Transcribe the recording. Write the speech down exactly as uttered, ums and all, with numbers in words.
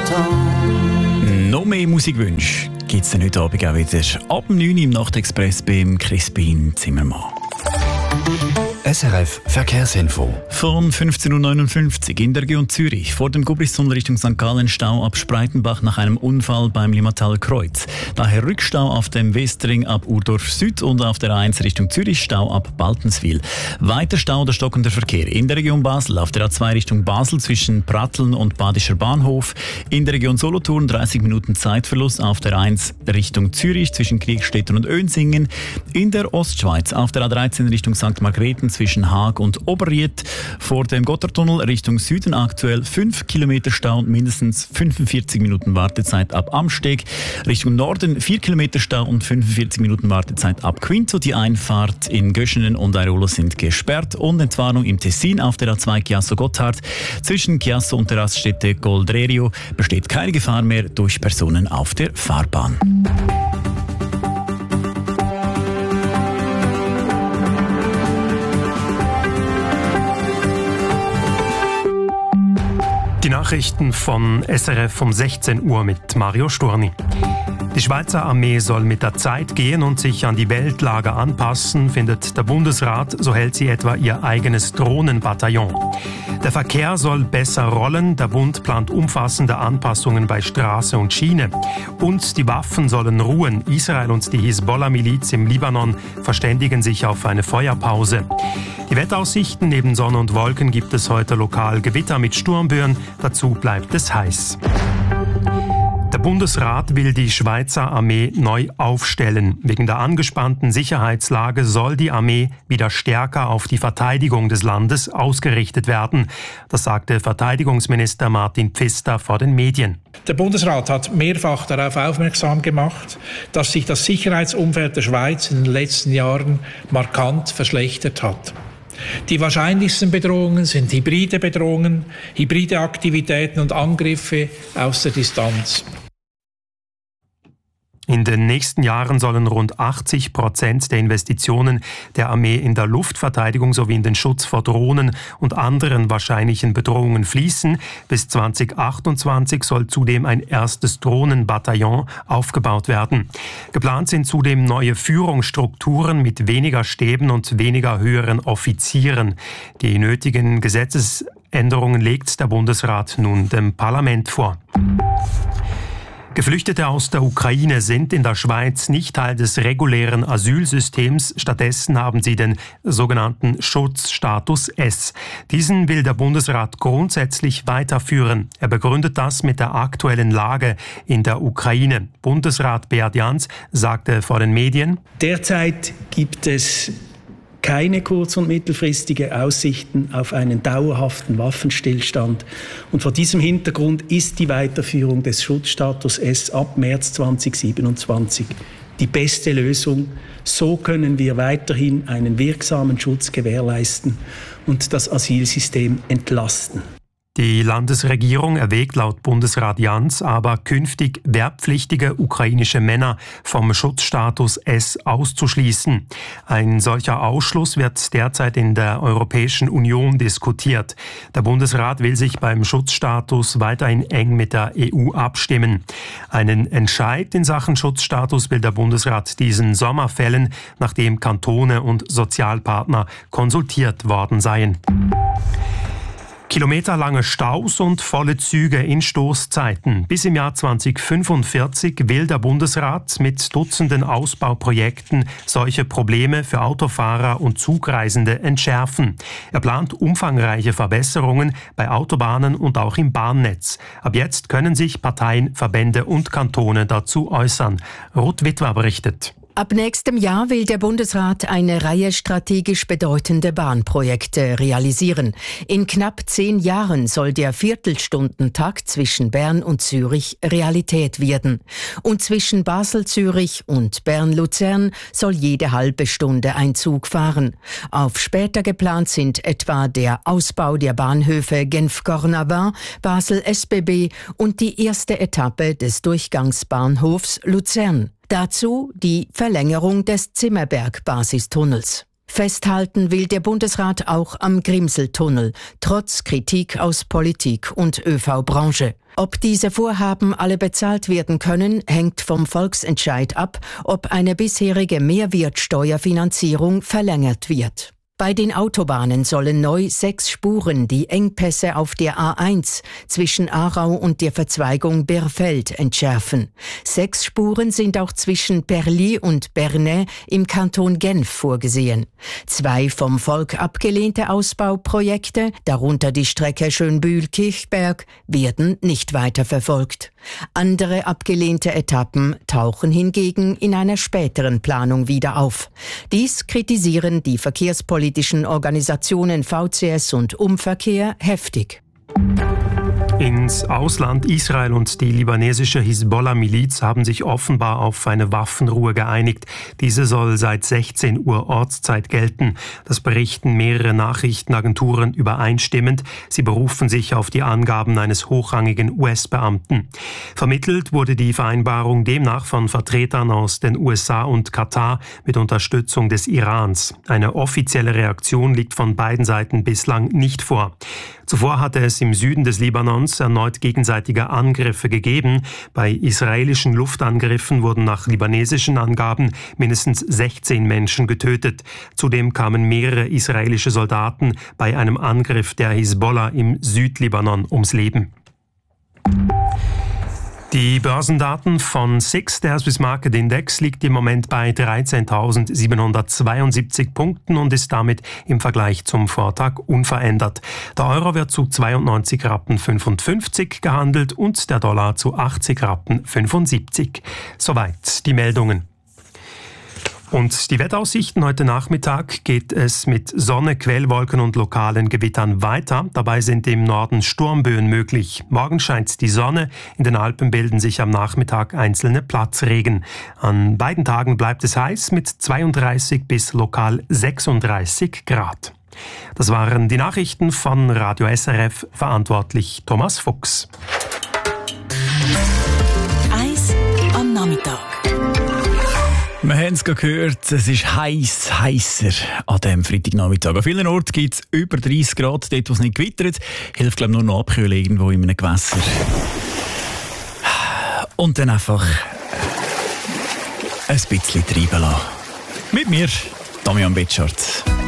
Auto. Noch mehr Musikwünsche gibt es heute Abend auch wieder. Ab neun Uhr im Nachtexpress beim Crispin Zimmermann. S R F Verkehrsinfo. Von fünfzehn Uhr neunundfünfzig in der Region Zürich vor dem Gubristunnel Richtung Sankt Gallen Stau ab Spreitenbach nach einem Unfall beim Limmatal Kreuz. Daher Rückstau auf dem Westring ab Urdorf Süd und auf der A eins Richtung Zürich Stau ab Baltenswil. Weiter Stau oder stockender Verkehr in der Region Basel auf der A zwei Richtung Basel zwischen Pratteln und Badischer Bahnhof. In der Region Solothurn dreißig Minuten Zeitverlust auf der A eins Richtung Zürich zwischen Kriegstetten und Önsingen. In der Ostschweiz auf der A dreizehn Richtung Sankt Margrethen zwischen Haag und Oberried. Vor dem Gotthardtunnel Richtung Süden aktuell fünf Kilometer Stau und mindestens fünfundvierzig Minuten Wartezeit ab Amsteg. Richtung Norden vier Kilometer Stau und fünfundvierzig Minuten Wartezeit ab Quinto. Die Einfahrt in Göschenen und Airolo sind gesperrt. Und Entwarnung im Tessin auf der A zwei Chiasso-Gotthard. Zwischen Chiasso und der Raststätte Goldrerio besteht keine Gefahr mehr durch Personen auf der Fahrbahn. Die Nachrichten von S R F um sechzehn Uhr mit Mario Storni. Die Schweizer Armee soll mit der Zeit gehen und sich an die Weltlage anpassen, findet der Bundesrat, so hält sie etwa ihr eigenes Drohnenbataillon. Der Verkehr soll besser rollen, der Bund plant umfassende Anpassungen bei Straße und Schiene. Und die Waffen sollen ruhen. Israel und die Hisbollah-Miliz im Libanon verständigen sich auf eine Feuerpause. Die Wetteraussichten: neben Sonne und Wolken gibt es heute lokal Gewitter mit Sturmböen, dazu bleibt es heiß. Der Bundesrat will die Schweizer Armee neu aufstellen. Wegen der angespannten Sicherheitslage soll die Armee wieder stärker auf die Verteidigung des Landes ausgerichtet werden. Das sagte Verteidigungsminister Martin Pfister vor den Medien. Der Bundesrat hat mehrfach darauf aufmerksam gemacht, dass sich das Sicherheitsumfeld der Schweiz in den letzten Jahren markant verschlechtert hat. Die wahrscheinlichsten Bedrohungen sind hybride Bedrohungen, hybride Aktivitäten und Angriffe aus der Distanz. In den nächsten Jahren sollen rund achtzig Prozent der Investitionen der Armee in der Luftverteidigung sowie in den Schutz vor Drohnen und anderen wahrscheinlichen Bedrohungen fließen. Bis zwanzig achtundzwanzig soll zudem ein erstes Drohnenbataillon aufgebaut werden. Geplant sind zudem neue Führungsstrukturen mit weniger Stäben und weniger höheren Offizieren. Die nötigen Gesetzesänderungen legt der Bundesrat nun dem Parlament vor. Geflüchtete aus der Ukraine sind in der Schweiz nicht Teil des regulären Asylsystems. Stattdessen haben sie den sogenannten Schutzstatus S. Diesen will der Bundesrat grundsätzlich weiterführen. Er begründet das mit der aktuellen Lage in der Ukraine. Bundesrat Beat Jans sagte vor den Medien: Derzeit gibt es keine kurz- und mittelfristige Aussichten auf einen dauerhaften Waffenstillstand. Und vor diesem Hintergrund ist die Weiterführung des Schutzstatus S ab März zweitausendsiebenundzwanzig die beste Lösung. So können wir weiterhin einen wirksamen Schutz gewährleisten und das Asylsystem entlasten. Die Landesregierung erwägt laut Bundesrat Jans aber künftig wehrpflichtige ukrainische Männer vom Schutzstatus S auszuschließen. Ein solcher Ausschluss wird derzeit in der Europäischen Union diskutiert. Der Bundesrat will sich beim Schutzstatus weiterhin eng mit der E U abstimmen. Einen Entscheid in Sachen Schutzstatus will der Bundesrat diesen Sommer fällen, nachdem Kantone und Sozialpartner konsultiert worden seien. Kilometerlange Staus und volle Züge in Stoßzeiten. Bis im Jahr zweitausendfünfundvierzig will der Bundesrat mit Dutzenden Ausbauprojekten solche Probleme für Autofahrer und Zugreisende entschärfen. Er plant umfangreiche Verbesserungen bei Autobahnen und auch im Bahnnetz. Ab jetzt können sich Parteien, Verbände und Kantone dazu äußern. Ruth Witwer berichtet. Ab nächstem Jahr will der Bundesrat eine Reihe strategisch bedeutende Bahnprojekte realisieren. In knapp zehn Jahren soll der Viertelstundentakt zwischen Bern und Zürich Realität werden. Und zwischen Basel-Zürich und Bern-Luzern soll jede halbe Stunde ein Zug fahren. Auf später geplant sind etwa der Ausbau der Bahnhöfe Genf-Cornavin, Basel-S B B und die erste Etappe des Durchgangsbahnhofs Luzern. Dazu die Verlängerung des Zimmerberg-Basistunnels. Festhalten will der Bundesrat auch am Grimseltunnel, trotz Kritik aus Politik und Ö V-Branche. Ob diese Vorhaben alle bezahlt werden können, hängt vom Volksentscheid ab, ob eine bisherige Mehrwertsteuerfinanzierung verlängert wird. Bei den Autobahnen sollen neu sechs Spuren die Engpässe auf der A eins zwischen Aarau und der Verzweigung Birfeld entschärfen. Sechs Spuren sind auch zwischen Perlis und Bernay im Kanton Genf vorgesehen. Zwei vom Volk abgelehnte Ausbauprojekte, darunter die Strecke Schönbühl-Kirchberg, werden nicht weiterverfolgt. Andere abgelehnte Etappen tauchen hingegen in einer späteren Planung wieder auf. Dies kritisieren die verkehrspolitischen Organisationen V C S und Umverkehr heftig. Ins Ausland Israel und die libanesische Hisbollah-Miliz haben sich offenbar auf eine Waffenruhe geeinigt. Diese soll seit sechzehn Uhr Ortszeit gelten. Das berichten mehrere Nachrichtenagenturen übereinstimmend. Sie berufen sich auf die Angaben eines hochrangigen U S-Beamten. Vermittelt wurde die Vereinbarung demnach von Vertretern aus den U S A und Katar mit Unterstützung des Irans. Eine offizielle Reaktion liegt von beiden Seiten bislang nicht vor. Zuvor hatte es im Süden des Libanons erneut gegenseitige Angriffe gegeben. Bei israelischen Luftangriffen wurden nach libanesischen Angaben mindestens sechzehn Menschen getötet. Zudem kamen mehrere israelische Soldaten bei einem Angriff der Hisbollah im Südlibanon ums Leben. Die Börsendaten von S I X, der Swiss Market Index, liegt im Moment bei dreizehntausendsiebenhundertzweiundsiebzig Punkten und ist damit im Vergleich zum Vortag unverändert. Der Euro wird zu zweiundneunzig Rappen fünfundfünfzig gehandelt und der Dollar zu achtzig Rappen fünfundsiebzig. Soweit die Meldungen. Und die Wetteraussichten heute Nachmittag geht es mit Sonne, Quellwolken und lokalen Gewittern weiter. Dabei sind im Norden Sturmböen möglich. Morgen scheint die Sonne. In den Alpen bilden sich am Nachmittag einzelne Platzregen. An beiden Tagen bleibt es heiß mit zweiunddreißig bis lokal sechsunddreißig Grad. Das waren die Nachrichten von Radio S R F, verantwortlich Thomas Fuchs. Eis am Nachmittag. Wir haben es gehört, es ist heiß, heißer an diesem Freitagnachmittag. An vielen Orten gibt es über dreißig Grad, dort wo es nicht gewittert. Hilft, glaube ich, nur noch abkühlen irgendwo in einem Gewässer. Und dann einfach ein bisschen treiben lassen. Mit mir, Damian Betschart.